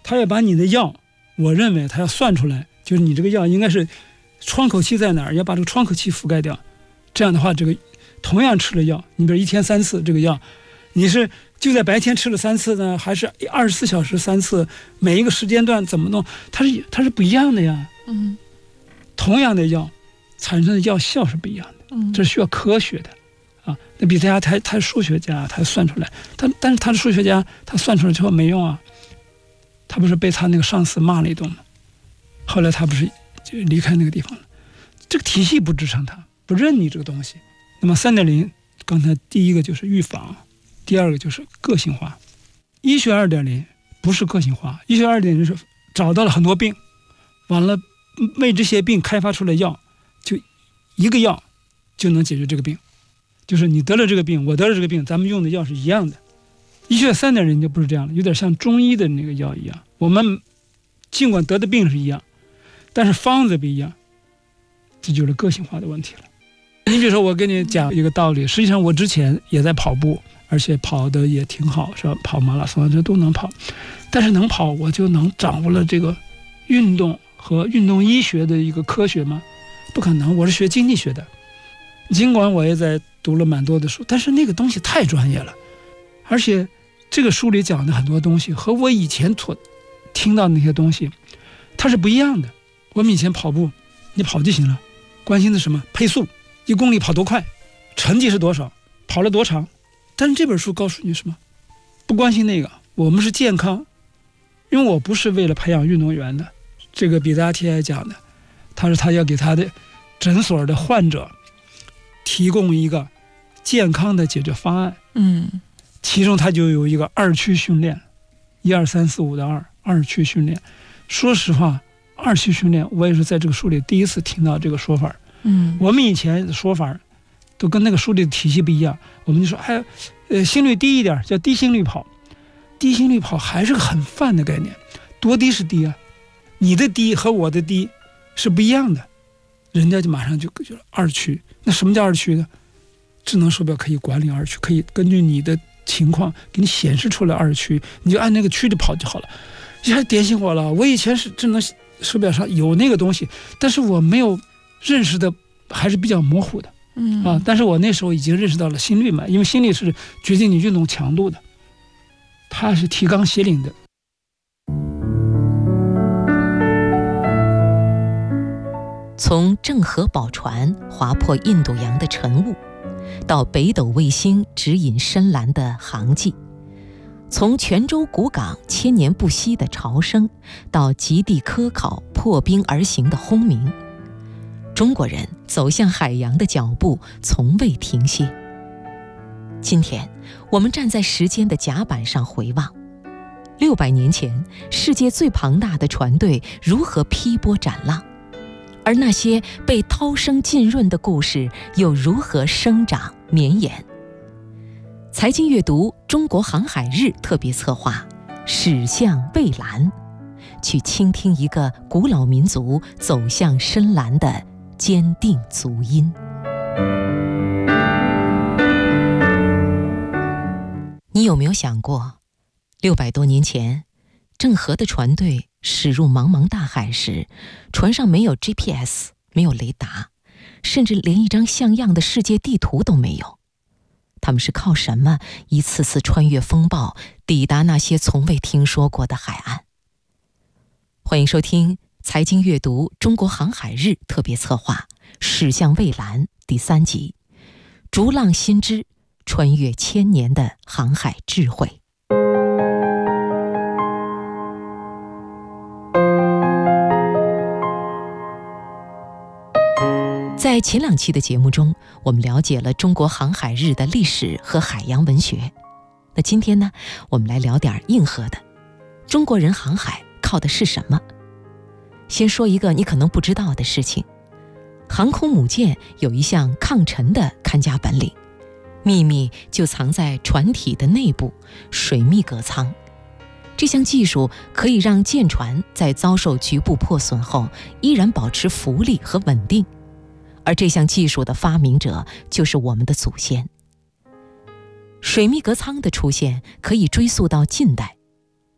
他要把你的药，我认为他要算出来，就是你这个药应该是窗口期在哪儿，要把这个窗口期覆盖掉。这样的话，这个同样吃了药，你比如1天3次这个药，你是就在白天吃了3次呢，还是24小时3次？每一个时间段怎么弄？它是不一样的呀。同样的药产生的药效是不一样的。这是需要科学的啊。那比特家他是数学家，他算出来，但是他是数学家，他算出来之后没用啊。他不是被他那个上司骂了一顿吗？后来他不是就离开那个地方了。这个体系不支撑他，不认你这个东西。那么 3.0 刚才第一个就是预防，第二个就是个性化。医学 2.0 不是个性化，医学 2.0 是找到了很多病，完了为这些病开发出来药，就一个药就能解决这个病，就是你得了这个病，我得了这个病，咱们用的药是一样的。医学 3.0 就不是这样了，有点像中医的那个药一样，我们尽管得的病是一样，但是方子不一样，这就是个性化的问题了。你比如说我跟你讲一个道理，实际上我之前也在跑步，而且跑的也挺好，是吧？跑马拉松这都能跑，但是能跑我就能掌握了这个运动和运动医学的一个科学吗？不可能，我是学经济学的，尽管我也在读了蛮多的书，但是那个东西太专业了，而且这个书里讲的很多东西和我以前所听到的那些东西它是不一样的。我们以前跑步你跑就行了，关心的什么配速，1公里跑多快，成绩是多少，跑了多长。但是这本书告诉你什么？不关心那个，我们是健康。因为我不是为了培养运动员的，这个比达提埃讲的，他说他要给他的诊所的患者提供一个健康的解决方案。其中他就有一个2区训练，1、2、3、4、5的2区训练。说实话，2区训练我也是在这个书里第一次听到这个说法。我们以前的说法都跟那个书里的体系不一样，我们就说心率低一点叫低心率跑。低心率跑还是个很泛的概念，多低是低啊？你的低和我的低是不一样的，人家就马上就2区。那什么叫2区呢？智能手表可以管理2区，可以根据你的情况给你显示出来2区，你就按那个区的跑就好了。一下点醒我了，我以前是智能手表上有那个东西，但是我没有认识的，还是比较模糊的。但是我那时候已经认识到了心率嘛，因为心率是决定你运动强度的，它是提纲挈领的。 从郑和宝船划破印度洋的晨雾，到北斗卫星指引深蓝的航迹，从泉州古港千年不息的潮声，到极地科考破冰而行的轰鸣，中国人走向海洋的脚步从未停歇。今天我们站在时间的甲板上回望，600年前世界最庞大的船队如何劈波斩浪，而那些被涛声浸润的故事又如何生长绵延。财经阅读中国航海日特别策划驶向蔚蓝，去倾听一个古老民族走向深蓝的坚定足音。你有没有想过，600多年前郑和的船队驶入茫茫大海时，船上没有 GPS， 没有雷达，甚至连一张像样的世界地图都没有。他们是靠什么一次次穿越风暴，抵达那些从未听说过的海岸？欢迎收听财经阅读中国航海日特别策划驶向蔚蓝第3集，逐浪新知，穿越千年的航海智慧。在前2期的节目中，我们了解了中国航海日的历史和海洋文学。那今天呢，我们来聊点硬核的。中国人航海靠的是什么？先说一个你可能不知道的事情，航空母舰有一项抗沉的看家本领，秘密就藏在船体的内部水密隔舱。这项技术可以让舰船在遭受局部破损后依然保持浮力和稳定，而这项技术的发明者就是我们的祖先。水密隔舱的出现可以追溯到近代，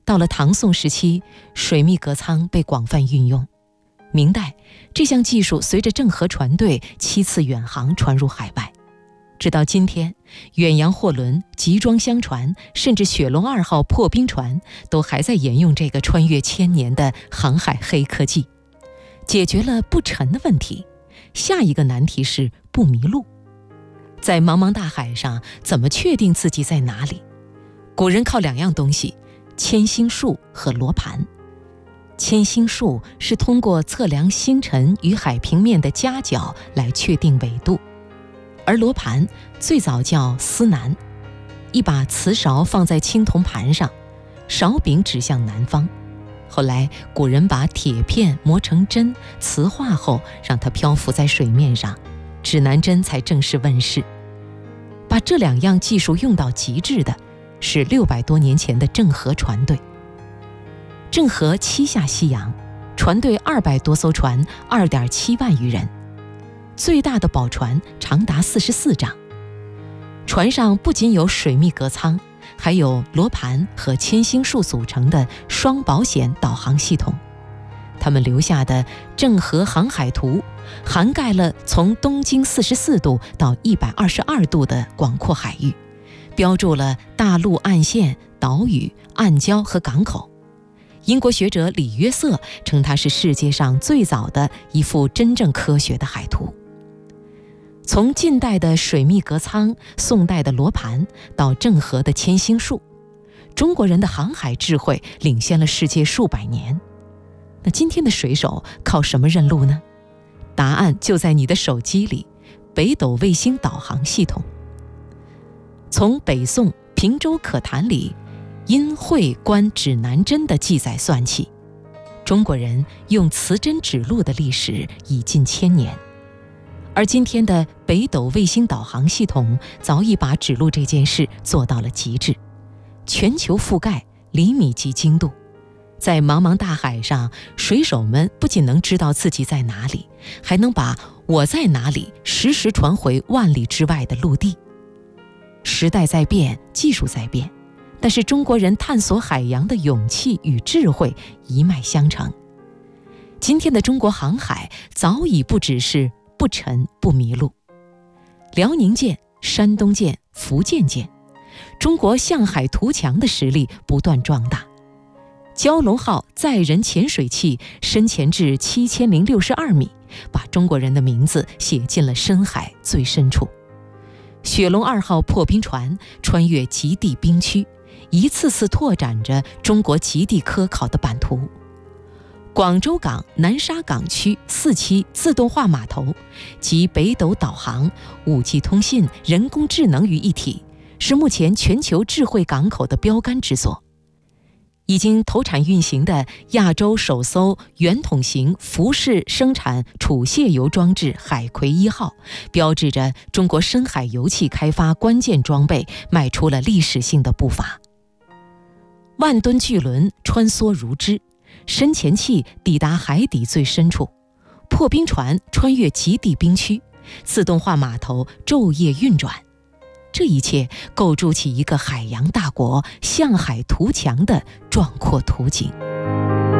到了唐宋时期，水密隔舱被广泛运用。明代，这项技术随着郑和船队7次远航传入海外。直到今天，远洋货轮、集装箱船，甚至雪龙2号破冰船，都还在沿用这个穿越1000年的航海黑科技。解决了不沉的问题，下一个难题是不迷路。在茫茫大海上，怎么确定自己在哪里？古人靠2样东西：铅星术和罗盘。铅星术是通过测量星辰与海平面的夹角来确定纬度，而罗盘最早叫司南，一把瓷勺放在青铜盘上，勺柄指向南方。后来古人把铁片磨成针，磁化后让它漂浮在水面上，指南针才正式问世。把这2样技术用到极致的是600多年前的郑和船队。郑和7下西洋，船队200多艘船，2.7万余人，最大的宝船长达44丈。船上不仅有水密隔舱，还有罗盘和铅星术组成的双保险导航系统。他们留下的郑和航海图涵盖了从东经44度到122度的广阔海域，标注了大陆岸线、岛屿、暗礁和港口。英国学者李约瑟称它是世界上最早的一幅真正科学的海图。从近代的水密隔舱、宋代的罗盘到郑和的铅星术，中国人的航海智慧领先了世界数百年。那今天的水手靠什么认路呢？答案就在你的手机里，北斗卫星导航系统。从北宋平州可谈里因会观指南针的记载算起，中国人用磁针指路的历史已近1000年。而今天的北斗卫星导航系统早已把指路这件事做到了极致，全球覆盖，厘米级精度。在茫茫大海上，水手们不仅能知道自己在哪里，还能把我在哪里实时传回万里之外的陆地。时代在变，技术在变，但是中国人探索海洋的勇气与智慧一脉相承。今天的中国航海早已不只是不沉不迷路。辽宁舰、山东舰、福建舰，中国向海图强的实力不断壮大。蛟龙号载人潜水器深潜至7062米，把中国人的名字写进了深海最深处。雪龙2号破冰船穿越极地冰区，一次次拓展着中国极地科考的版图。广州港南沙港区4期自动化码头集北斗导航、5G 通信、人工智能于一体，是目前全球智慧港口的标杆之作。已经投产运行的亚洲首艘圆筒型浮式生产储卸油装置海葵1号，标志着中国深海油气开发关键装备迈出了历史性的步伐。万吨巨轮穿梭如织，深潜器抵达海底最深处，破冰船穿越极地冰区，自动化码头昼夜运转。这一切构筑起一个海洋大国向海图强的壮阔图景。